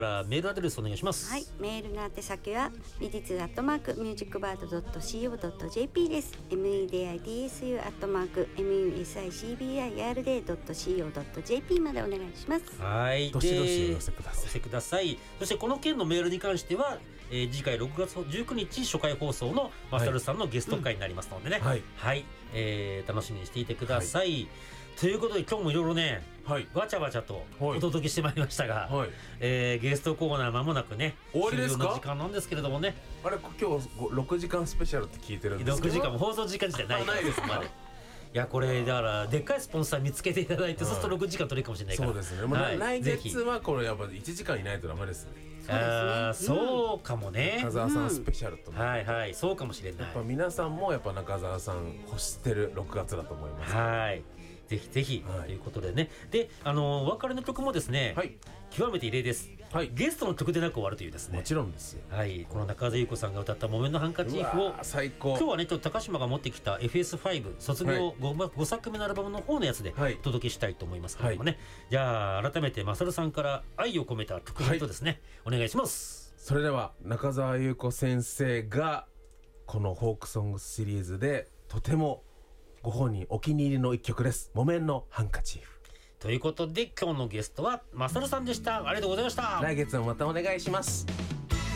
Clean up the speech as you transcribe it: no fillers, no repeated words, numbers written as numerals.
メールアドレスお願いします。 はい、メールの宛先はmedids@musicbird.co.jp です。medidsu@musicbird.co.jp までお願いします。 はい、 どしどしお寄せください。 お寄せください。そしてこの件のメールに関しては、次回6月19日初回放送のマサルさんのゲスト会になりますのでね、はい、楽しみにしていてください。ということで今日もいろいろね、わちゃわちゃとお届けしてまいりましたが、ゲストコーナー間もなくね終わりですか？ 終了の時間なんですけれどもね。 あれ今日6時間スペシャルって聞いてるんですけど、 6時間も放送時間自体ないからないですか？ いやこれだからでっかいスポンサー見つけていただいて、そうすると6時間取れるかもしれないから。 そうですね、来月はこれやっぱ1時間いないとダメですね。 そうかもね。 中澤さんスペシャルと、 そうかもしれない。 やっぱ皆さんもやっぱ中澤さん欲してる6月だと思います。 ぜひぜひ、ということでね。で、お別れの曲もですね、極めて異例です。ゲストの曲でなく終わるというですね。 もちろんですよ。 この中澤優子さんが歌った木綿のハンカチーフを最高。 今日はね、高島が持ってきた FS5 卒業 5作目のアルバムの方のやつでお届けしたいと思いますけれどもね。じゃあ改めてマサルさんから愛を込めた曲とですね、お願いします。 それでは中澤優子先生がこのフォークソングシリーズでとてもご本人お気に入りの一曲です。木綿のハンカチーフということで今日のゲストはマサルさんでした。ありがとうございました。 来月もまたお願いします。